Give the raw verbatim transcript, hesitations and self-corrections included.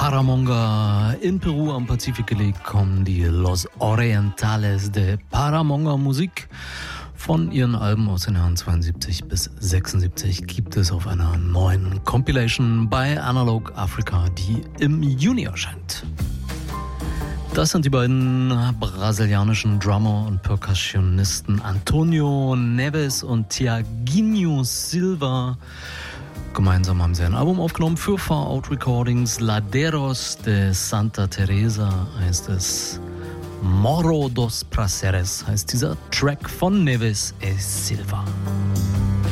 Paramonga. In Peru am Pazifik gelegt kommen die Los Orientales de Paramonga Musik. Von ihren Alben aus den Jahren zweiundsiebzig bis sechsundsiebzig gibt es auf einer neuen Compilation bei Analog Africa, die im Juni erscheint. Das sind die beiden brasilianischen Drummer und Percussionisten Antonio Neves und Tiaguinho Silva. Gemeinsam haben sie ein Album aufgenommen für Far Out Recordings. Laderos de Santa Teresa heißt es. Morro dos Prazeres heißt dieser Track von Neves e Silva.